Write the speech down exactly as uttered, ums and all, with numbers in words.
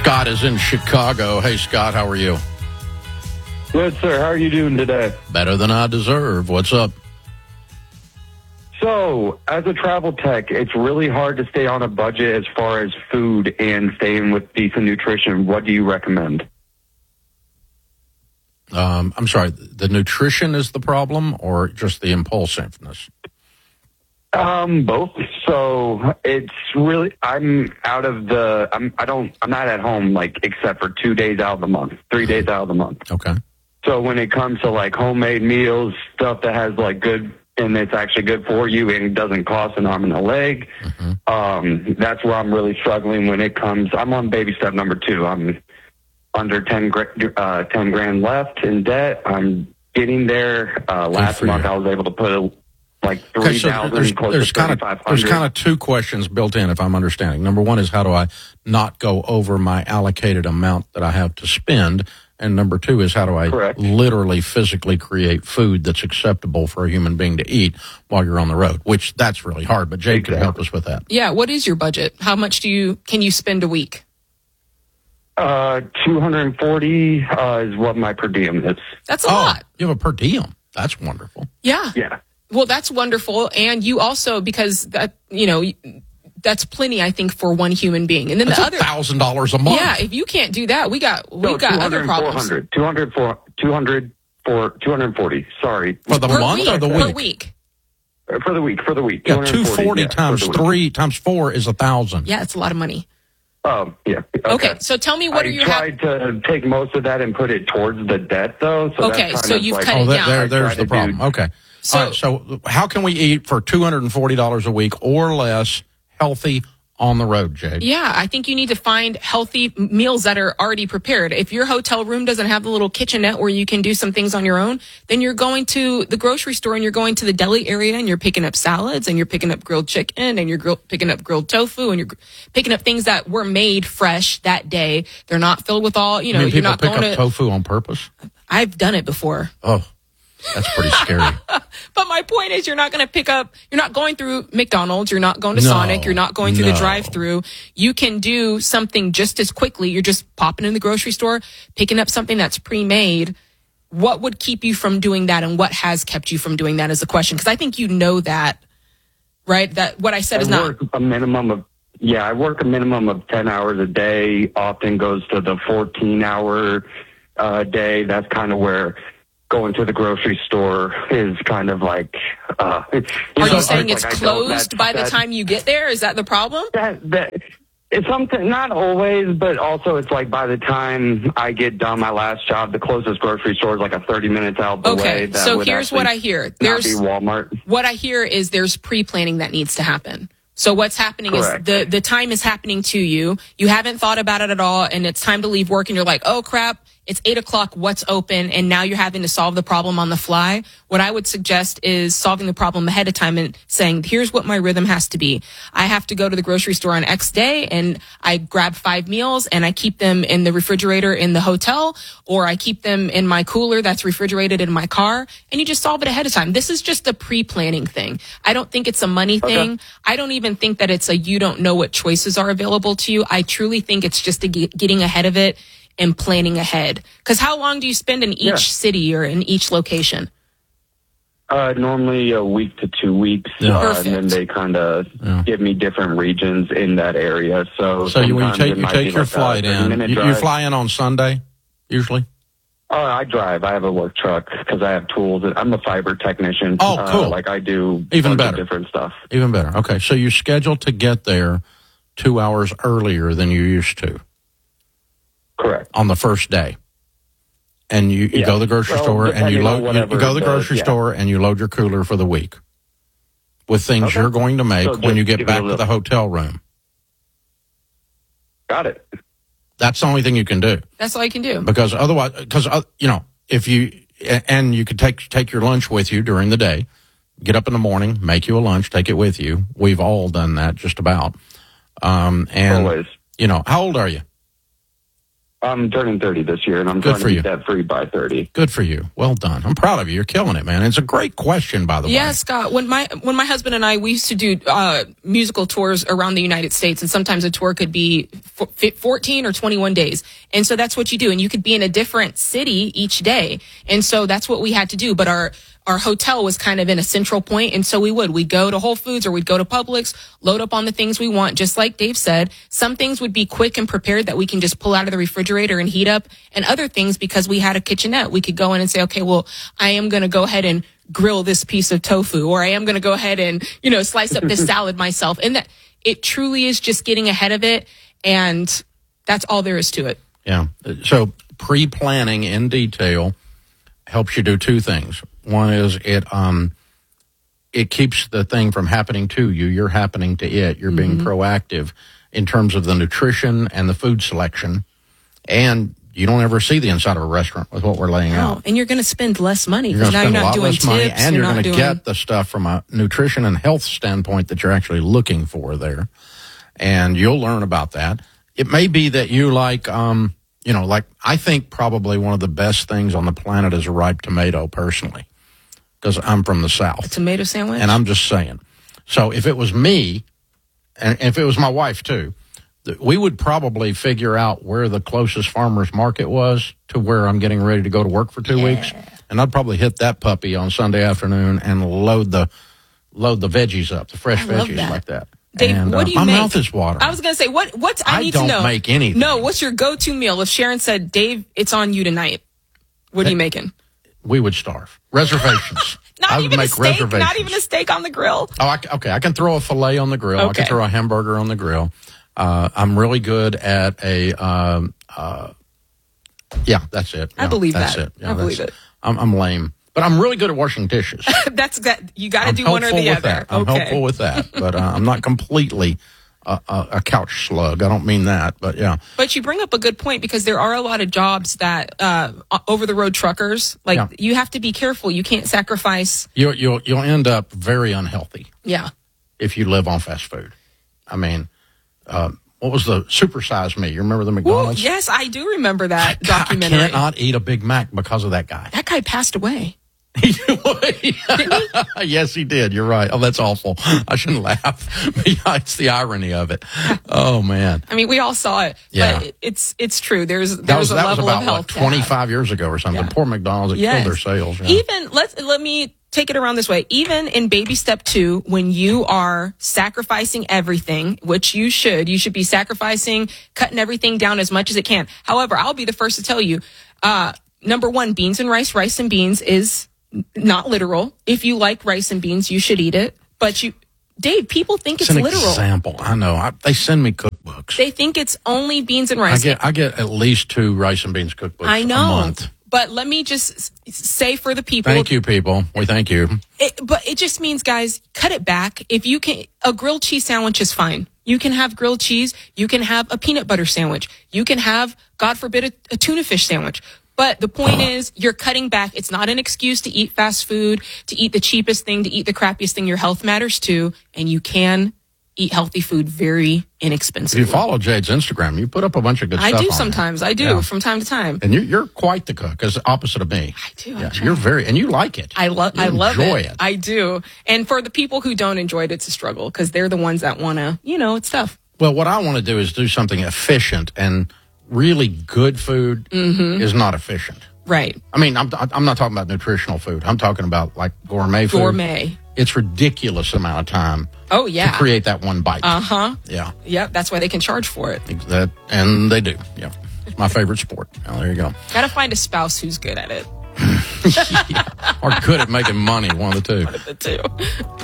Scott is in Chicago. Hey, Scott, how are you? Good, sir. How are you doing today? Better than I deserve. What's up? So, as a travel tech, it's really hard to stay on a budget as far as food and staying with decent nutrition. What do you recommend? Um, I'm sorry, the nutrition is the problem or just the impulsiveness? Um, both. So it's really, I'm out of the, I'm, I don't, I'm not at home like except for two days out of the month, three days out of the month. Okay. So when it comes to like homemade meals, stuff that has like good, and it's actually good for you and it doesn't cost an arm and a leg, mm-hmm. um, that's where I'm really struggling when it comes. I'm on baby step number two. I'm under ten, uh, ten grand left in debt. I'm getting there. Uh, last month you. I was able to put a, like three thousand, okay, so close there's to kind of there's kind of two questions built in, if I'm understanding. Number one is, how do I not go over my allocated amount that I have to spend? And number two is, how do I Correct. literally physically create food that's acceptable for a human being to eat while you're on the road? Which that's really hard, but Jade exactly. can help us with that. Yeah, what is your budget? How much do you can you spend a week? Uh, two hundred forty uh, is what my per diem is. That's a oh, lot. You have a per diem. That's wonderful. Yeah. Yeah. Well, that's wonderful. And you also, because that, you know, that's plenty, I think, for one human being. And then that's the other one thousand dollars a month. Yeah, if you can't do that, we got we no, got other problems. four hundred, two hundred, two hundred, two hundred forty. Sorry. For the per month week, or the per week? week. For the week, for the week. Yeah, two forty yeah, times three times four is a thousand. Yeah, it's a lot of money. Oh, yeah. Okay. okay, so tell me what I are your... I tried ha- to take most of that and put it towards the debt, though. So okay, that's so of you've like, cut oh, it that, down. there, there's the problem. Do. Okay. So, All right, so how can we eat for two hundred forty dollars a week or less healthy on the road, Jade? Yeah, I think you need to find healthy meals that are already prepared. If your hotel room doesn't have the little kitchenette where you can do some things on your own, then you're going to the grocery store and you're going to the deli area and you're picking up salads and you're picking up grilled chicken and you're grill- picking up grilled tofu and you're picking up things that were made fresh that day. They're not filled with all, you know, I mean, you're people not pick going up to... tofu on purpose? I've done it before. Oh. That's pretty scary. But my point is, you're not going to pick up, you're not going through McDonald's, you're not going to no, Sonic, you're not going through no. the drive-through. You can do something just as quickly. You're just popping in the grocery store, picking up something that's pre-made. What would keep you from doing that, and what has kept you from doing that is the question. Because I think you know that, right? That what I said I is not... work a minimum of, yeah, I work a minimum of ten hours a day, often goes to the fourteen-hour uh, day. That's kind of where... going to the grocery store is kind of like, uh, it's, you Are know, you saying like it's I closed that, by the that, time you get there? Is that the problem? That, that, it's something, not always, but also it's like by the time I get done my last job, the closest grocery store is like a thirty minutes out the okay, way. Okay, so here's what I hear. There's not be Walmart. What I hear is there's pre-planning that needs to happen. So what's happening Correct. is the, the time is happening to you. You haven't thought about it at all, and it's time to leave work, and you're like, oh, crap. It's eight o'clock, what's open? And now you're having to solve the problem on the fly. What I would suggest is solving the problem ahead of time and saying, here's what my rhythm has to be. I have to go to the grocery store on X day and I grab five meals and I keep them in the refrigerator in the hotel, or I keep them in my cooler that's refrigerated in my car, and you just solve it ahead of time. This is just a pre-planning thing. I don't think it's a money Okay. thing. I don't even think that it's a you don't know what choices are available to you. I truly think it's just a get, getting ahead of it and planning ahead. Because how long do you spend in each Yeah. city or in each location? Uh, normally a week to two weeks, Yeah. uh, and then Perfect. they kind of Yeah. give me different regions in that area. So, So you, when you sometimes take, it you might take be your like a flight in, thirty-minute you, you drive. fly in on Sunday, usually? Oh, I drive. I have a work truck because I have tools. I'm a fiber technician. Oh, Uh, cool. like I do Even bunch of better. different stuff. Even better. Okay, so you scheduled to get there two hours earlier than you used to Correct. on the first day. And you, you Yeah. go to the grocery Well, store and you depending on load. You, you whatever go to the the- grocery yeah. store and you load your cooler for the week with things Okay. you're going to make So when just you get give it a back to little- the hotel room. Got it. That's the only thing you can do, That's all you can do. because otherwise, because uh, you know, if you and you could take take your lunch with you during the day. Get up in the morning, make you a lunch, take it with you. We've all done that, just about. Um, and Always. you know, how old are you? Uh, I'm turning thirty this year, and I'm Good trying for to you. be debt free by thirty. Good for you. Well done. I'm proud of you. You're killing it, man. It's a great question, by the Yeah, way. Scott. When my when my husband and I we used to do uh, musical tours around the United States, and sometimes a tour could be f- fourteen or twenty-one days, and so that's what you do, and you could be in a different city each day, and so that's what we had to do. But our our hotel was kind of in a central point, and so we would we'd go to Whole Foods or we'd go to Publix, load up on the things we want, just like Dave said. Some things would be quick and prepared that we can just pull out of the refrigerator and heat up, and other things, because we had a kitchenette, we could go in and say, okay, well, I am going to go ahead and grill this piece of tofu, or I am going to go ahead and, you know, slice up this salad myself. And that it truly is just getting ahead of it. And that's all there is to it. Yeah. So pre-planning in detail helps you do two things. One is it um it keeps the thing from happening to you. You're happening to it. You're being mm-hmm. proactive in terms of the nutrition and the food selection. And you don't ever see the inside of a restaurant with what we're laying Oh, out. and you're going to spend less money You're because going to now spend you're a lot not doing less money, tips. and you're, you're going to doing... get the stuff from a nutrition and health standpoint that you're actually looking for there. And you'll learn about that. It may be that you like, um, you know, like I think probably one of the best things on the planet is a ripe tomato, personally, because I'm from the South. A tomato sandwich? And I'm just saying. So if it was me, and if it was my wife too, we would probably figure out where the closest farmer's market was to where I'm getting ready to go to work for two yeah. weeks. And I'd probably hit that puppy on Sunday afternoon and load the load the veggies up, the fresh veggies that. like that. Dave, and, what uh, do you my make? mouth is watering. I was going to say, what? What? I, I need don't to know. make anything. No, what's your go-to meal? If Sharon said, Dave, it's on you tonight, what are you making? We would starve. Reservations. Not I would even make a steak. reservations. Not even a steak on the grill. Oh, I, okay. I can throw a filet on the grill. Okay. I can throw a hamburger on the grill. Uh, I'm really good at a. Um, uh, yeah, that's it. I yeah, believe that's that. It. Yeah, I believe it. I'm, I'm lame, but I'm really good at washing dishes. That's that. You got to do one or helpful the with other. That. I'm okay. helpful with that, but uh, I'm not completely a, a, a couch slug. I don't mean that, but yeah. But you bring up a good point, because there are a lot of jobs that uh, over the road truckers, like Yeah. you have to be careful. You can't sacrifice. You'll you'll you'll end up very unhealthy. Yeah. If you live on fast food, I mean, uh, what was the Supersize Me? You remember the McDonald's? Ooh, yes, I do remember that God, documentary. I cannot eat a Big Mac because of that guy. That guy passed away. Yes, he did. You're right. Oh, that's awful. I shouldn't laugh. It's the irony of it. Oh man. I mean, we all saw it. Yeah. But it's it's true. There's That there's was a that was level about of health. what, twenty-five years ago or something. Yeah. Poor McDonald's, it Yes. killed their sales. Yeah. Even let's let me take it around this way. Even in baby step two, when you are sacrificing everything, which you should, you should be sacrificing, cutting everything down as much as it can. However, I'll be the first to tell you, uh, number one, beans and rice, rice and beans is not literal. If you like rice and beans, you should eat it. But you, Dave, people think it's, it's an literal. example. I know. I, they send me cookbooks. They think it's only beans and I rice. get I get at least two rice and beans cookbooks I know. a month. But let me just s- say for the people. Thank you, people. We thank you. It, but it just means, guys, cut it back. If you can, a grilled cheese sandwich is fine. You can have grilled cheese. You can have a peanut butter sandwich. You can have, God forbid, a, a tuna fish sandwich. But the point is, you're cutting back. It's not an excuse to eat fast food, to eat the cheapest thing, to eat the crappiest thing. Your health matters too. And you can eat healthy food very If inexpensively. you follow Jade's Instagram, you put up a bunch of good I stuff do on sometimes. there. I do Yeah. from time to time. And you're, you're quite the cook, as opposite of me. I do. Yeah, I try. you're very, and you like it. I love. You I love enjoy it. it. I do. And for the people who don't enjoy it, it's a struggle, because they're the ones that want to. You know, it's tough. Well, what I want to do is do something efficient, and really good food Mm-hmm. is not efficient. Right. I mean, I'm I'm not talking about nutritional food. I'm talking about like gourmet food. Gourmet. It's ridiculous amount of time Oh yeah. to create that one bite. Uh huh. Yeah, Yep. That's why they can charge for it. that and they do. Yeah, it's my favorite sport. Oh, there you go. Got to find a spouse who's good at it. Yeah. Or good at making money. One of the two. The two.